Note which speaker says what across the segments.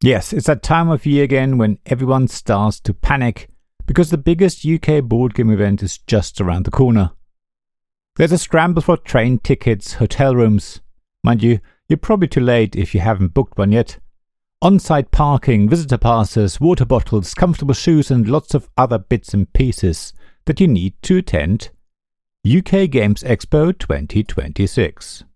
Speaker 1: Yes, it's that time of year again when everyone starts to panic because the biggest UK board game event is just around the corner. There's a scramble for train tickets, hotel rooms. Mind you, you're probably too late if you haven't booked one yet. On-site parking, visitor passes, water bottles, comfortable shoes and lots of other bits and pieces that you need to attend UK Games Expo 2026.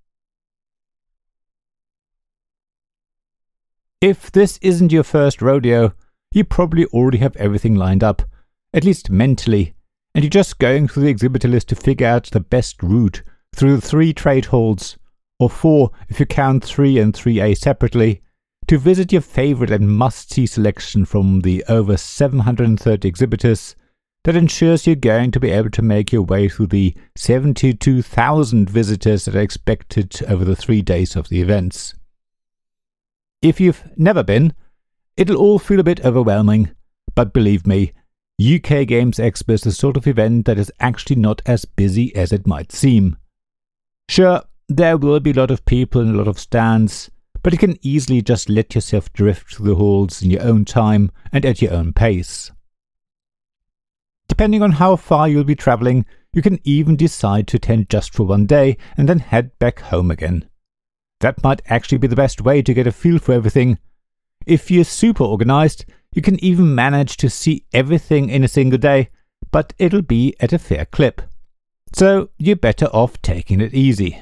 Speaker 1: If this isn't your first rodeo, you probably already have everything lined up, at least mentally, and you're just going through the exhibitor list to figure out the best route through the 3 trade halls, or 4 if you count 3 and 3A separately, to visit your favourite and must-see selection from the over 730 exhibitors that ensures you're going to be able to make your way through the 72,000 visitors that are expected over the 3 days of the events. If you've never been, it'll all feel a bit overwhelming, but believe me, UK Games Expo is the sort of event that is actually not as busy as it might seem. Sure, there will be a lot of people and a lot of stands, but you can easily just let yourself drift through the halls in your own time and at your own pace. Depending on how far you'll be travelling, you can even decide to attend just for one day and then head back home again. That might actually be the best way to get a feel for everything. If you're super organised, you can even manage to see everything in a single day, but it'll be at a fair clip. So you're better off taking it easy.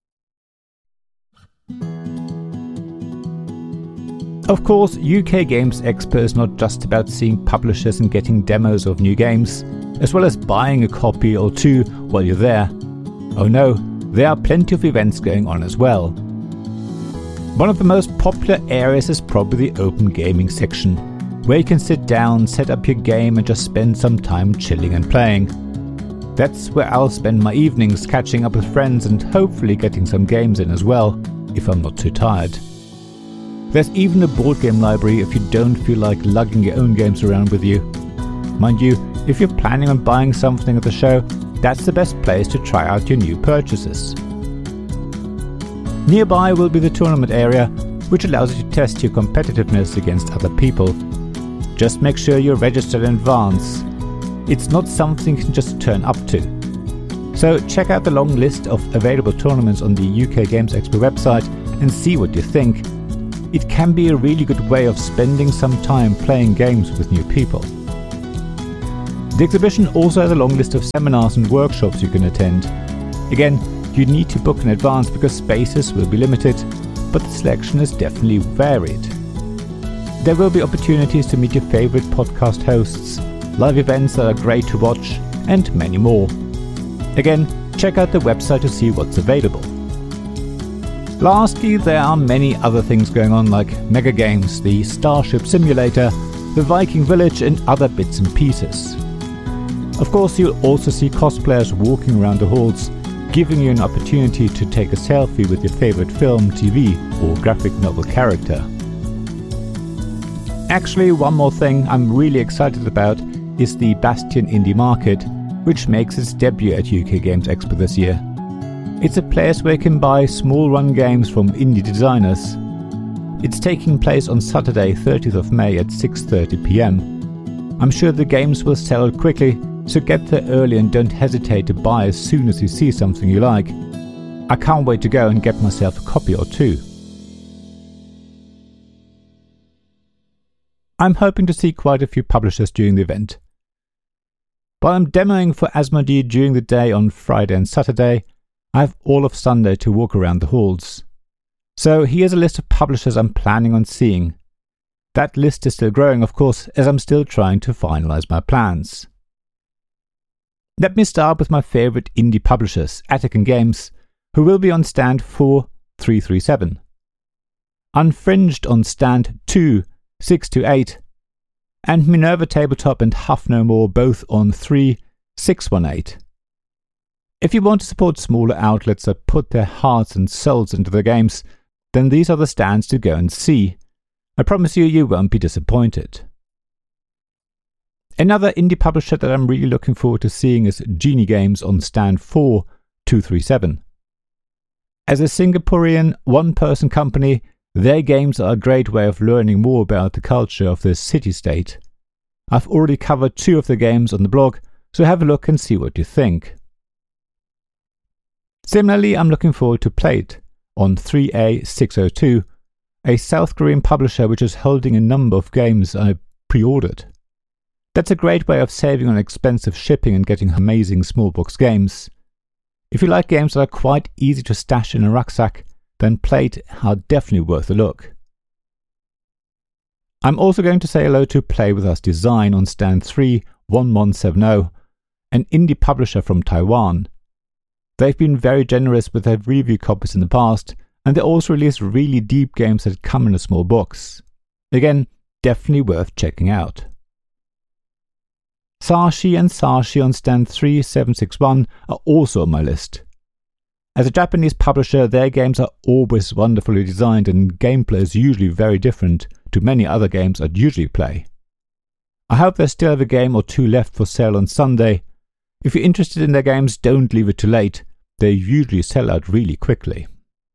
Speaker 1: Of course, UK Games Expo is not just about seeing publishers and getting demos of new games, as well as buying a copy or two while you're there. Oh no, there are plenty of events going on as well. One of the most popular areas is probably the open gaming section, where you can sit down, set up your game and just spend some time chilling and playing. That's where I'll spend my evenings catching up with friends and hopefully getting some games in as well, if I'm not too tired. There's even a board game library if you don't feel like lugging your own games around with you. Mind you, if you're planning on buying something at the show, that's the best place to try out your new purchases. Nearby will be the tournament area, which allows you to test your competitiveness against other people. Just make sure you're registered in advance. It's not something you can just turn up to. So check out the long list of available tournaments on the UK Games Expo website and see what you think. It can be a really good way of spending some time playing games with new people. The exhibition also has a long list of seminars and workshops you can attend. Again, you need to book in advance because spaces will be limited, but the selection is definitely varied. There will be opportunities to meet your favourite podcast hosts, live events that are great to watch, and many more. Again, check out the website to see what's available. Lastly, there are many other things going on like Mega Games, the Starship Simulator, the Viking Village and other bits and pieces. Of course, you'll also see cosplayers walking around the halls, giving you an opportunity to take a selfie with your favourite film, TV or graphic novel character. Actually, one more thing I'm really excited about is the Bastion Indie Market, which makes its debut at UK Games Expo this year. It's a place where you can buy small run games from indie designers. It's taking place on Saturday 30th of May at 6:30 PM. I'm sure the games will sell quickly, so get there early and don't hesitate to buy as soon as you see something you like. I can't wait to go and get myself a copy or two. I'm hoping to see quite a few publishers during the event. While I'm demoing for Asmodee during the day on Friday and Saturday, I have all of Sunday to walk around the halls. So here's a list of publishers I'm planning on seeing. That list is still growing, of course, as I'm still trying to finalize my plans. Let me start with my favourite indie publishers, Attican Games, who will be on stand 4-337. Unfringed on stand 2-628, and Minerva Tabletop and Huff No More both on 3-618. If you want to support smaller outlets that put their hearts and souls into their games, then these are the stands to go and see. I promise you won't be disappointed. Another indie publisher that I'm really looking forward to seeing is Genie Games on stand 4-237. As a Singaporean one-person company, Their games are a great way of learning more about the culture of the city-state. I've already covered 2 of the games on the blog, so have a look and see what you think. Similarly, I'm looking forward to Plate on 3A602, a South Korean publisher which is holding a number of games I pre-ordered. That's a great way of saving on expensive shipping and getting amazing small box games. If you like games that are quite easy to stash in a rucksack, then Plate are definitely worth a look. I'm also going to say hello to Play With Us Design on stand 31170, an indie publisher from Taiwan. They've been very generous with their review copies in the past, and they also release really deep games that come in a small box. Again, definitely worth checking out. Sashi and Sashi on stand 3761 are also on my list. As a Japanese publisher, their games are always wonderfully designed and gameplay is usually very different to many other games I'd usually play. I hope they still have a game or 2 left for sale on Sunday. If you're interested in their games, don't leave it too late. They usually sell out really quickly.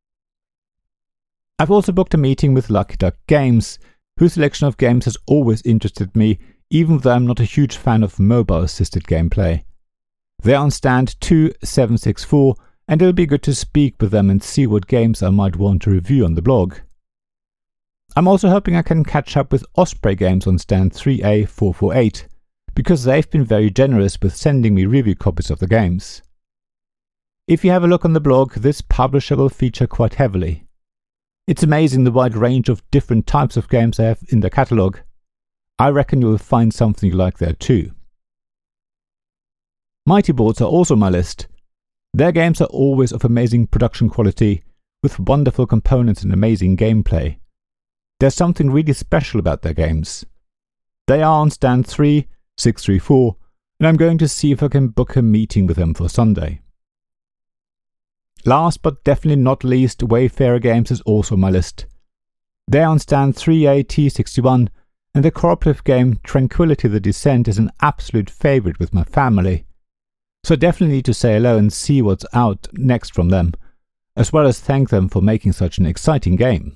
Speaker 1: I've also booked a meeting with Lucky Duck Games, whose selection of games has always interested me, even though I'm not a huge fan of mobile-assisted gameplay. They're on stand 2764, and it'll be good to speak with them and see what games I might want to review on the blog. I'm also hoping I can catch up with Osprey Games on stand 3A448, because they've been very generous with sending me review copies of the games. If you have a look on the blog, this publisher will feature quite heavily. It's amazing the wide range of different types of games they have in their catalogue. I reckon you'll find something you like there too. Mighty Boards are also on my list. Their games are always of amazing production quality, with wonderful components and amazing gameplay. There's something really special about their games. They are on stand 3634, and I'm going to see if I can book a meeting with them for Sunday. Last but definitely not least, Wayfarer Games is also on my list. They're on stand 3AT61, and the cooperative game Tranquility the Descent is an absolute favourite with my family. So I definitely need to say hello and see what's out next from them, as well as thank them for making such an exciting game.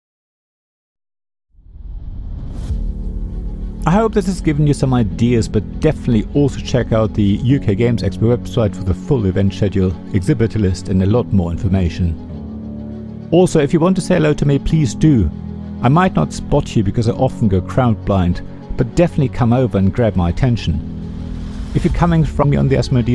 Speaker 1: I hope this has given you some ideas, but definitely also check out the UK Games Expo website for the full event schedule, exhibitor list and a lot more information. Also, if you want to say hello to me, please do. I might not spot you because I often go crowd blind, but definitely come over and grab my attention. If you're coming from me on the Asmodee